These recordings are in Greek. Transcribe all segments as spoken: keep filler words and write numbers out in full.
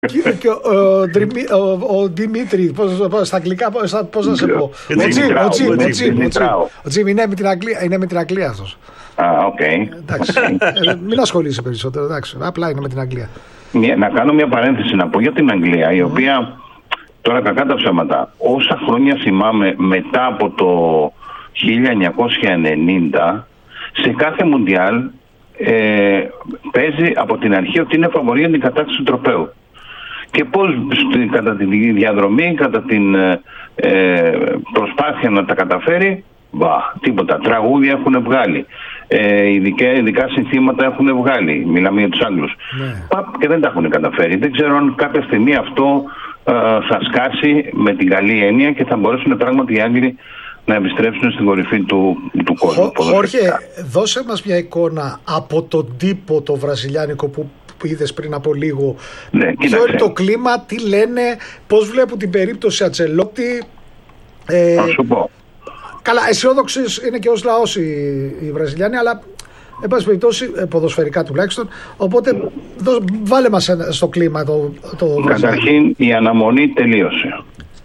Και, και ο, ο, ο Δημήτρη, πώς, στα αγγλικά, πώς να σε πω. Ο Τζιμ είναι με την Αγγλία, είναι με την Αγγλία αυτός. Α, οκ. Εντάξει, μην ασχολείσαι περισσότερο, εντάξει, απλά είναι με την Αγγλία. Να κάνω μια παρένθεση να πω για την Αγγλία, η οποία, τώρα κακά τα ψέματα, όσα χρόνια θυμάμαι μετά από το χίλια εννιακόσια ενενήντα, σε κάθε Μουντιάλ ε, παίζει από την αρχή ότι είναι φαβορί για την κατάκτηση του τροπαίου. Και πώς κατά τη διαδρομή, κατά την ε, προσπάθεια να τα καταφέρει, μπα, τίποτα. Τραγούδια έχουν βγάλει, ε, ειδικά, ειδικά συνθήματα έχουν βγάλει, μιλάμε για τους Άγγλους. Ναι. Παπ, και δεν τα έχουν καταφέρει. Δεν ξέρω αν κάποια στιγμή αυτό ε, θα σκάσει με την καλή έννοια και θα μπορέσουν πράγματι οι Άγγλοι να επιστρέψουν στην κορυφή του, του κόσμου. Χόρχε, δώσε μας μια εικόνα από τον τύπο το βραζιλιάνικο που που είδες πριν από λίγο. Ναι, ποιο είναι το κλίμα, τι λένε, πώς βλέπουν την περίπτωση Αντσελότη. Ε, Θα σου πω. Καλά, αισιόδοξες είναι και ως λαός οι, οι Βραζιλιάνοι, αλλά εν πάση περιπτώσει, ποδοσφαιρικά τουλάχιστον. Οπότε δώ, βάλε μας στο κλίμα το, το Καταρχήν η αναμονή τελείωσε.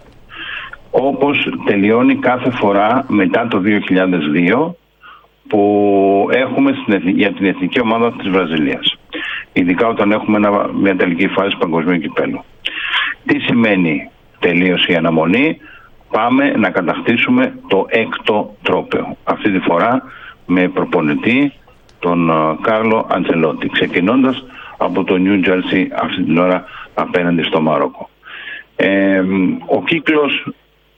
Όπως τελειώνει κάθε φορά μετά το δύο χιλιάδες δύο που έχουμε στην, για την εθνική ομάδα της Βραζιλίας. Ειδικά όταν έχουμε ένα, μια τελική φάση παγκοσμίου κυπέλλου. Τι σημαίνει τελείωση η αναμονή? Πάμε να κατακτήσουμε το έκτο τρόπαιο. Αυτή τη φορά με προπονητή τον Κάρλο Αντσελότη, ξεκινώντας από το Νιου Τζέρσι αυτή την ώρα απέναντι στο Μαρόκο. Ε, ο κύκλος...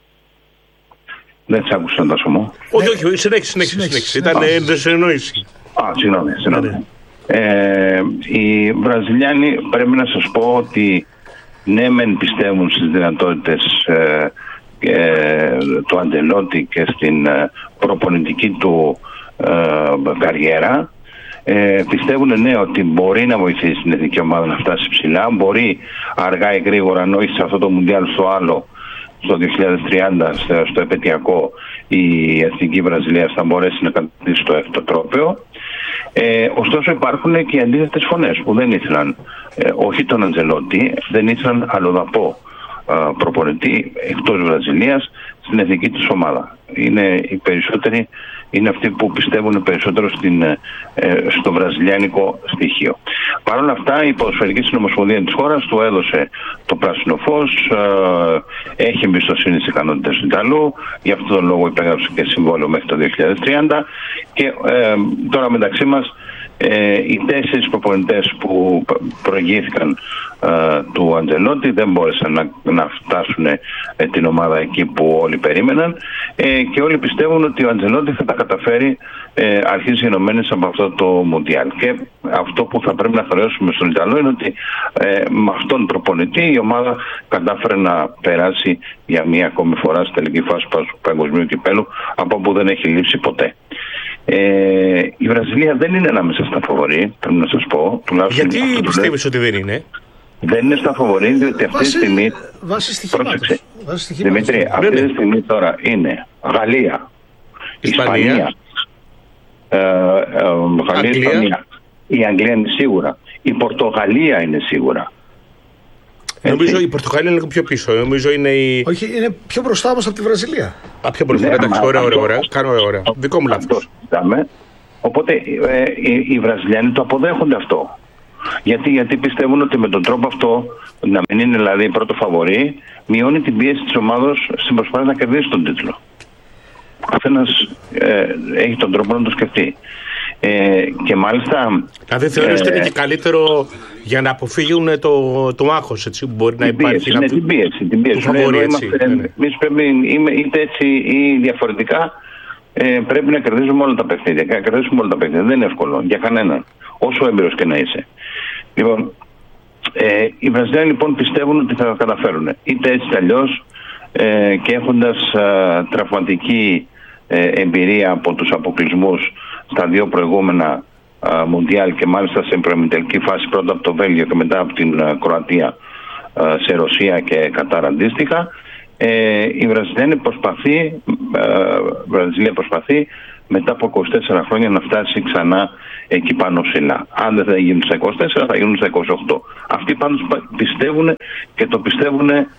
Δεν της άκουσα να τα σου πω. Όχι, όχι, συνέχισε, συνέχισε. Ήταν ενδεσενόηση. Α, συγγνώμη, συγγνώμη. Ε, οι Βραζιλιάνοι πρέπει να σας πω ότι ναι μεν πιστεύουν στις δυνατότητες ε, ε, του Αντσελότη και στην ε, προπονητική του ε, καριέρα. Ε, πιστεύουν ναι ότι μπορεί να βοηθήσει την εθνική ομάδα να φτάσει ψηλά, μπορεί αργά ή γρήγορα, αν όχι σε αυτό το Μουντιάλ στο άλλο, στο δύο χιλιάδες τριάντα στο επαιτειακό, η εθνική Βραζιλία θα μπορέσει να κατακτήσει το έκτο τρόπαιο. Ε, ωστόσο υπάρχουν και οι αντίθετες φωνές που δεν ήθελαν, ε, όχι τον Αντσελότη, δεν ήθελαν αλλοδαπό ε, προπονητή εκτός Βραζιλίας στην εθνική της ομάδα. Είναι οι περισσότεροι, είναι αυτοί που πιστεύουν περισσότερο στην, ε, στο βραζιλιάνικο στοιχείο. Παρ' όλα αυτά η ποδοσφαιρική συνομοσπονδία της χώρας του έδωσε το πράσινο φως, ε, έχει εμπιστοσύνη στις ικανότητες του Ιταλού, γι' αυτόν τον λόγο υπέγραψε και συμβόλαιο μέχρι το δύο χιλιάδες τριάντα και ε, τώρα μεταξύ μας ε, οι τέσσερις προπονητές που προηγήθηκαν ε, του Αντσελότη δεν μπόρεσαν να, να φτάσουν ε, την ομάδα εκεί που όλοι περίμεναν ε, και όλοι πιστεύουν ότι ο Αντσελότη θα τα καταφέρει ε, αρχής γενομένης από αυτό το Μουντιάλ. Και αυτό που θα πρέπει να χρεώσουμε στον Ιταλό είναι ότι ε, με αυτόν τον προπονητή η ομάδα κατάφερε να περάσει για μία ακόμη φορά στη τελική φάση του παγκοσμίου κυπέλλου, από όπου δεν έχει λείψει ποτέ. Ε, η Βραζιλία δεν είναι ανάμεσα στα φαβορί, πρέπει να σας πω. Γιατί πιστεύεις ότι δεν είναι? Δεν είναι στα φαβορί, διότι αυτή τη στιγμή. Βάσει στοιχήματος. Δημήτρη, αυτή τη στιγμή τώρα είναι Γαλλία, Ισπανία, Ισπανία, ε, ε, Γαλλία, Ισπανία. Η Αγγλία είναι σίγουρα. Η Πορτογαλία είναι σίγουρα. Νομίζω έτσι. Η Πορτογαλία είναι πιο πίσω. Νομίζω είναι η... Όχι, είναι πιο μπροστά όμως από τη Βραζιλία. Α, πιο μπροστά. Ναι, εντάξει, ωραία, ωραία, ωραία. Κάνω ωραία, ωραία. Δικό μου λάθος. Οπότε ε, οι, οι Βραζιλιάνοι το αποδέχονται αυτό. Γιατί, γιατί πιστεύουν ότι με τον τρόπο αυτό, να μην είναι δηλαδή πρώτο φαβορί, μειώνει την πίεση της ομάδος στην προσπάθεια να κερδίσει τον τίτλο. Ο καθένας ε, έχει τον τρόπο να το σκεφτεί. Ε, και μάλιστα. Δηλαδή θεωρείς ότι ε, είναι και καλύτερο για να αποφύγουν το, το άγχος, έτσι, που μπορεί να υπάρχει. Ναι, την πίεση. Την πίεση. Φαβορί, έτσι, ναι, ναι. Εμείς πρέπει, είτε έτσι ή διαφορετικά, ε, πρέπει να κερδίζουμε όλα τα παιχνίδια. Να κερδίσουμε όλα τα παιχνίδια. Δεν είναι εύκολο για κανέναν, όσο έμπειρος και να είσαι. Λοιπόν, ε, οι Βραζιλιάνοι λοιπόν πιστεύουν ότι θα τα καταφέρουν. Είτε έτσι αλλιώς, ε, και έχοντας ε, τραυματική ε, εμπειρία από τους αποκλεισμούς στα δύο προηγούμενα uh, Μουντιάλ και μάλιστα σε προημιτελική φάση, πρώτα από το Βέλγιο και μετά από την uh, Κροατία uh, σε Ρωσία και Κατάρ αντίστοιχα, ε, η Βραζιλία προσπαθεί, uh, Βραζιλία προσπαθεί μετά από είκοσι τέσσερα χρόνια να φτάσει ξανά εκεί πάνω ψηλά. Αν δεν θα γίνουν στα είκοσι τέσσερα, θα γίνουν στα είκοσι οκτώ. Αυτοί πάντως πιστεύουν και το πιστεύουν ε,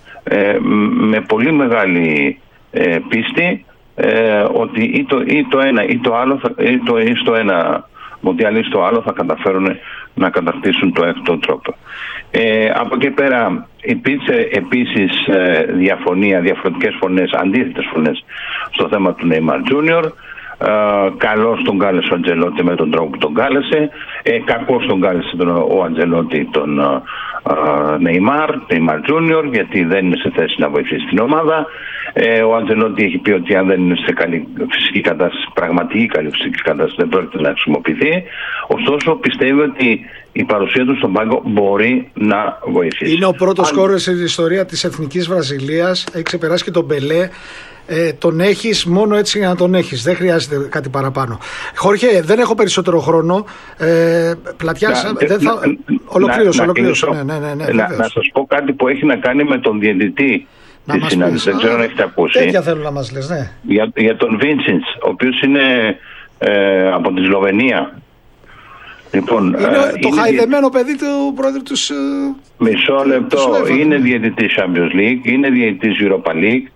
με πολύ μεγάλη ε, πίστη ε, ότι ή το, ή το ένα ή το άλλο, θα, ή, το, ή στο ένα Μοντιάλ ή στο άλλο θα καταφέρουν να κατακτήσουν το έκτο τρόπο. Ε, από εκεί πέρα υπήρξε επίσης ε, διαφωνία, διαφορετικές φωνές, αντίθετες φωνές στο θέμα του Neymar τζούνιορ. Uh, καλώς τον κάλεσε ο Αντζελότη με τον τρόπο που τον κάλεσε, ε, κακώς τον κάλεσε τον, ο Αντζελότη τον Neymar, Neymar τζούνιορ, γιατί δεν είναι σε θέση να βοηθήσει την ομάδα. ε, ο Αντζελότη έχει πει ότι αν δεν είναι σε καλή φυσική κατάσταση, πραγματική καλή φυσική κατάσταση, δεν πρόκειται να χρησιμοποιηθεί. Ωστόσο πιστεύει ότι η παρουσία του στον πάγκο μπορεί να βοηθήσει. Είναι ο πρώτος αν... σκόρερ στην ιστορία της Εθνικής Βραζιλίας, έχει ξεπεράσει και τον Μπελέ. Ε, τον έχεις μόνο έτσι για να τον έχεις. Δεν χρειάζεται κάτι παραπάνω. Χόρχε, δεν έχω περισσότερο χρόνο. Ε, πλατιάς, να, δεν θα... να, ολοκλήρωσε, να, ολοκλήρωσε. Να, ναι, ναι, ναι, να, να σας πω κάτι που έχει να κάνει με τον διαιτητή της συνάντησης. Δεν ξέρω αν έχετε ακούσει. Τέτοια θέλω να μας λες, ναι. Για, για τον Βίντσιντς, ο οποίος είναι ε, από τη Σλοβενία. Λοιπόν, είναι ε, το είναι χαϊδεμένο δι... παιδί του πρόεδρου του. Μισό λεπτό. Είναι διαιτητής Champions League, είναι διαιτητής Europa League.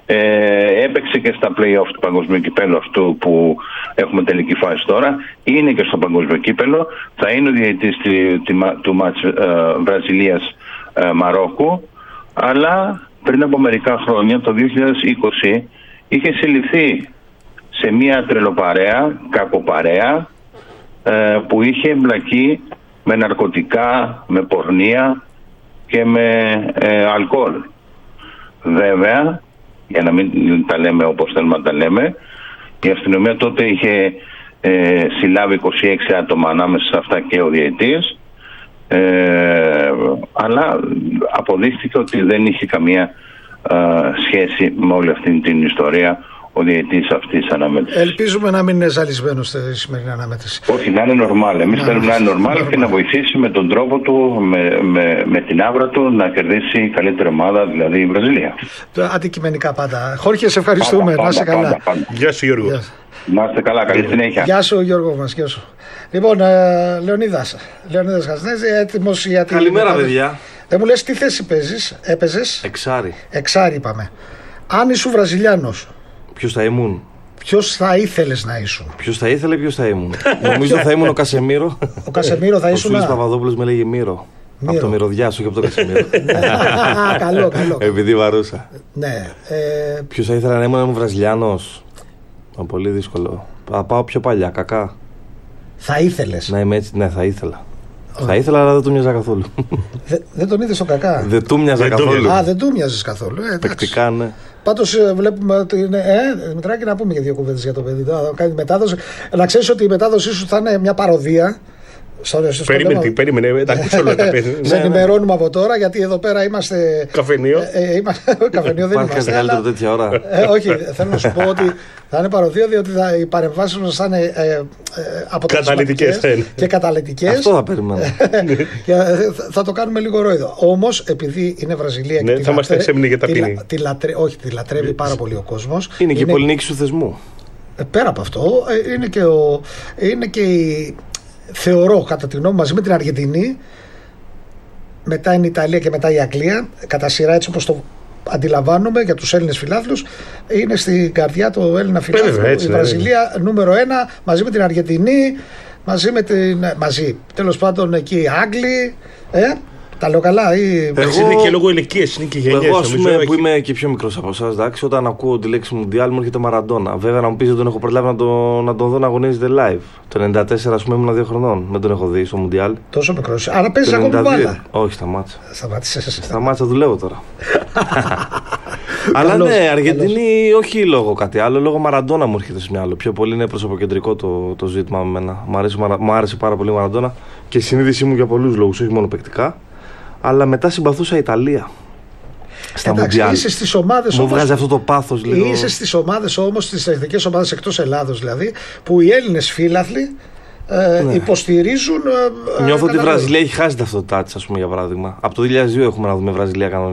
Ε, έπαιξε και στα play-off του παγκοσμίου κυπέλλου αυτού που έχουμε τελική φάση τώρα. Είναι και στο παγκοσμίο κύπελλο. Θα είναι ο διαιτητής του μάτς ε, Βραζιλίας ε, Μαρόκου. Αλλά πριν από μερικά χρόνια, το δύο χιλιάδες είκοσι, είχε συλληφθεί σε μια τρελοπαρέα, κακοπαρέα, ε, που είχε εμπλακεί με ναρκωτικά, με πορνεία και με ε, αλκοόλ. Βέβαια, για να μην τα λέμε όπως θέλουμε να τα λέμε, η αστυνομία τότε είχε ε, συλλάβει είκοσι έξι άτομα, ανάμεσα σε αυτά και ο διαιτής, ε, αλλά αποδείχθηκε ότι δεν είχε καμία ε, σχέση με όλη αυτή την ιστορία ο διαιτής αυτής της αναμέτρησης. Ελπίζουμε να μην είναι ζαλισμένος στη σημερινή αναμέτρηση. Όχι, να είναι νορμάλ. Εμείς θέλουμε να είναι νορμάλ και να βοηθήσει με τον τρόπο του, με, με, με την άβρα του, να κερδίσει καλύτερη ομάδα, δηλαδή η Βραζιλία. Αντικειμενικά πάντα. Χόρχε, σε ευχαριστούμε. Πάντα, να είσαι πάντα, καλά. Πάντα, πάντα. Γεια σου, Γιώργο. Γεια. Να είστε καλά, καλή συνέχεια. Γεια σου, Γιώργο μας. Γεια σου. Λοιπόν, ε, Λεωνίδας, Λεωνίδας Χασνέζη, έτοιμος για την... Καλημέρα, παιδιά. Δεν μου λες τι θέση παίζεις, έπαιζες? Εξάρι. Εξάρι είπαμε. Αν ήσουν Βραζιλιάνος, ποιος θα ήμουν? Ποιος θα ήθελες να ήσουν? Ποιος θα ήθελε, ποιος θα ήμουν? Νομίζω θα ήμουν ο Κασεμίρο. Ο Κασεμίρο θα ήσουν. Ο Σούλης Παπαδόπουλος με λέγε Μύρο. Από το Μυρωδιάς, όχι από το Κασεμίρο. Καλό, καλό. Επειδή βαρούσα. Ναι. Ποιος θα ήθελα να ήμουν, ήμουν Βραζιλιάνος? Πολύ δύσκολο. Θα πάω πιο παλιά, κακά. Θα ήθελες? Να είμαι έτσι, ναι, θα ήθελα. Θα ήθελα, αλλά δεν του μοιάζα καθόλου. Δεν τον είδες τον κακά? Δεν του μοιάζα καθόλου. Α, δεν του μοιάζεις καθόλου. Παικτικά, ναι. Πάντως βλέπουμε ότι είναι. Ε, Δημητράκη, να πούμε και δύο κουβέντες για το παιδί. Να κάνει μετάδοση. Να ξέρεις ότι η μετάδοσή σου θα είναι μια παροδία. Περίμενε, τι, περίμενε, τα ακούσω όλα τα παιδιά. Σε ενημερώνουμε από τώρα, γιατί εδώ πέρα είμαστε. Καφενείο. Ε, είμαστε... Καφενείο δεν είμαστε. Υπάρχει καλύτερο τέτοια ώρα. Ε, όχι, θέλω να σου πω ότι θα είναι παροδία, διότι θα, οι παρεμβάσεις μας θα είναι ε, ε, αποτελεσματικές και καταλυτικές. Αυτό θα περιμένω. Θα το κάνουμε λίγο ρόιδο. Όμως, επειδή είναι Βραζιλία και ναι, τη θα είμαστε έξυπνοι για τα τη, ποινή. τη λατρε... Όχι, τη λατρεύει πάρα πολύ ο κόσμος. Είναι και η πολυνίκη του θεσμού. Πέρα από αυτό, είναι και, ο, είναι και η. Θεωρώ, κατά τη γνώμη, μαζί με την Αργεντινή, μετά είναι η Ιταλία και μετά η Αγγλία, κατά σειρά έτσι όπως το αντιλαμβάνομαι για τους Έλληνες φιλάθλους, είναι στην καρδιά του Έλληνα φιλάθλου. Η Βραζιλία ναι. νούμερο ένα, μαζί με την Αργεντινή, μαζί με την. Μαζί, τέλος πάντων εκεί οι Άγγλοι. Ε, τα λέω καλά, ή. Εγώ... Είναι και λόγω ηλικίας, είναι και γενιές. Εγώ, ας πούμε, που έχει... είμαι και πιο μικρός από εσάς, εντάξει, όταν ακούω τη λέξη Μουντιάλ μου έρχεται Μαραντόνα. Βέβαια, να μου πεις, δεν τον έχω προλάβει να, το, να τον δω να αγωνίζεται live. Το ενενήντα τέσσερα, ας πούμε, ήμουν δύο χρονών. Δεν τον έχω δει στο Μουντιάλ. Τόσο μικρός. Άρα παίζεις ακόμα μπάλα. Όχι, σταμάτησα. Σταμάτησες. Σταμάτησα, δουλεύω τώρα. Αλλά ναι, Αργεντινή, όχι λόγω κάτι άλλο, λόγω Μαραντόνα μου έρχεται στο μυαλό. Πιο πολύ είναι προσωποκεντρικό το, το ζήτημα με μένα. Μ' άρεσε, μ' άρεσε πάρα πολύ η Μαραντόνα και η συνείδησή μου για πολλούς λόγους, όχι μόνο παικτικά. Αλλά μετά συμπαθούσα Ιταλία. Στα Μουντιάλ. Είσαι στις ομάδες. Μου βγάζει αυτό το πάθος λίγο. Είσαι στις ομάδες όμως, στις εθνικές ομάδες εκτός Ελλάδος δηλαδή, που οι Έλληνες φίλαθλοι ε, ναι. υποστηρίζουν. Ε, Νιώθω ότι η Βραζιλία έχει χάσει ταυτότητά της, ας πούμε, για παράδειγμα. Από το δύο χιλιάδες δύο έχουμε να δούμε Βραζιλία κανονική.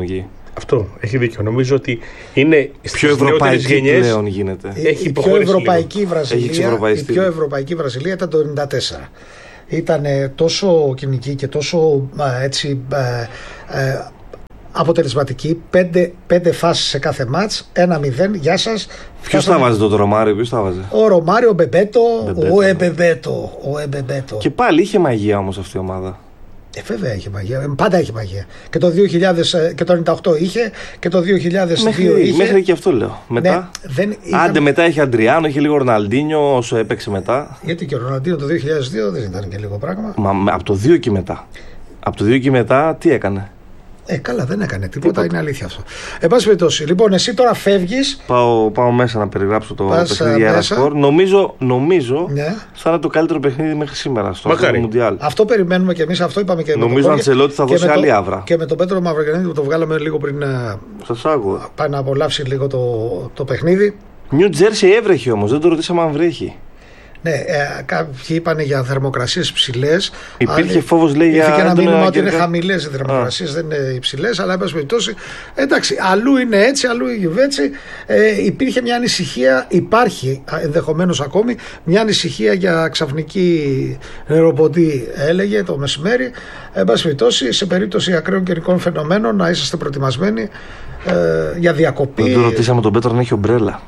Αυτό έχει δίκιο. Νομίζω ότι είναι πιο ευρωπαϊκή γενιές, πλέον γίνεται. Έχει η, πιο ευρωπαϊκή Βραζιλία, η πιο ευρωπαϊκή Βραζιλία ήταν το ενενήντα τέσσερα. Ήταν τόσο κοινική και τόσο έτσι ε, αποτελεσματική. Πέντε, πέντε φάσεις σε κάθε μάτς, ένα μηδέν, γεια σας. Ποιος τα βάζει τον Ρωμάριο, ποιος τα βάζει? Ο Ρωμάριο, ο Μπεμπέτο, ο Εμπεμπέτο, ο Εμπεμπέτο. Και πάλι είχε μαγεία όμως αυτή η ομάδα. Ε, βέβαια είχε μαγεία. Πάντα είχε μαγεία. Και το δύο χιλιάδες και το ενενήντα οκτώ είχε και το δύο χιλιάδες δύο μέχρι, είχε. Μέχρι και αυτό λέω. Μετά. Ναι, δεν είχαν... Άντε μετά είχε Αντριάνο, είχε λίγο Ροναλντίνιο όσο έπαιξε μετά. Γιατί και ο Ροναλντίνιο το δύο χιλιάδες δύο δεν ήταν και λίγο πράγμα. Μα από το δύο και μετά. Από το δύο και μετά τι έκανε? Ε, καλά, δεν έκανε τίποτα, τίποτα. Είναι αλήθεια αυτό. Εν πάση περιπτώσει, λοιπόν, εσύ τώρα φεύγεις. Πάω, πάω μέσα να περιγράψω το παιχνίδι Αερασκόρ. Νομίζω, νομίζω ναι. θα είναι το καλύτερο παιχνίδι μέχρι σήμερα στο Μουντιάλ. Αυτό περιμένουμε και εμείς, αυτό είπαμε και εμείς. Νομίζω ο Αντσελότη θα δώσει άλλη άβρα. Και με τον Πέτρο Μαυρογιαννίδη που το βγάλαμε λίγο πριν. Σας άκουγα. Πάει να απολαύσει λίγο το, το παιχνίδι. Νιου Τζέρσι έβρεχε όμως, δεν το ρωτήσαμε αν βρέχει. Ναι, ε, κάποιοι είπαν για θερμοκρασίες ψηλές. Υπήρχε φόβος, λέει, για. Υπήρχε ένα μήνυμα ότι είναι χαμηλές οι θερμοκρασίες, δεν είναι υψηλές, αλλά εν πάση περιπτώσει. Εντάξει, αλλού είναι έτσι, αλλού είναι έτσι. Ε, υπήρχε μια ανησυχία, υπάρχει ενδεχομένως ακόμη μια ανησυχία για ξαφνική νεροποντή, έλεγε το μεσημέρι. Εν πάση περιπτώσει, σε περίπτωση ακραίων καιρικών φαινομένων, να είσαστε προετοιμασμένοι ε, για διακοπή. Δεν το ρωτήσαμε τον Πέτρο αν έχει ομπρέλα.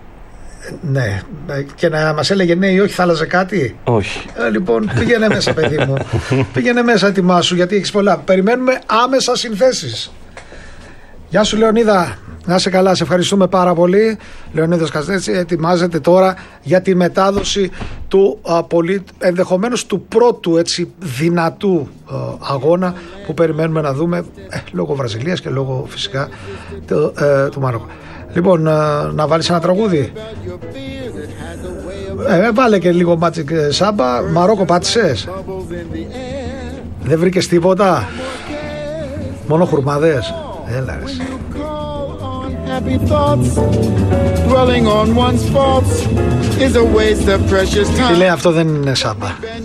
Ναι, και να μας έλεγε ναι ή όχι, θα άλλαζε κάτι? Όχι. Ε, λοιπόν, πήγαινε μέσα, παιδί μου. Πήγαινε μέσα, ετοιμάσου, γιατί έχεις πολλά. Περιμένουμε άμεσα συνθέσεις. Γεια σου, Λεωνίδα. Να είσαι καλά, σε ευχαριστούμε πάρα πολύ. Λεωνίδας Καστέτσι ετοιμάζεται τώρα για τη μετάδοση του α, πολύ, ενδεχομένως του πρώτου έτσι, δυνατού α, αγώνα που περιμένουμε να δούμε ε, λόγω Βραζιλίας και λόγω φυσικά του, ε, του Μαρόκου. Λοιπόν, να, να βάλεις ένα τραγούδι. Ε, βάλε και λίγο Magic Samba. Μαρόκο πάτησες? Δεν βρήκες τίποτα? Μόνο χουρμάδες? Έλα ρε. Τι λέει, αυτό δεν είναι σάμπα.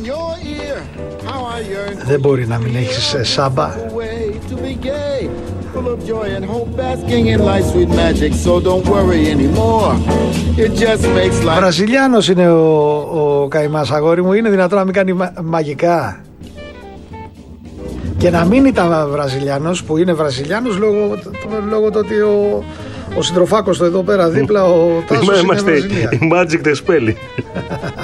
Δεν μπορεί να μην έχεις σάμπα. Full of joy and hope, basking in life's sweet magic, so don't worry anymore. It just makes life. Βραζιλιάνος είναι ο, ο καημάς, αγόρι μου. Είναι δυνατόν να μην κάνει μα, μαγικά? Και να μην ήταν Βραζιλιάνος, που είναι Βραζιλιάνος λόγω, λόγω του ότι ο, ο συντροφάκος του εδώ πέρα δίπλα, ο Τάσος, είναι Βραζιλία. Είμαστε η Magic the Spelling.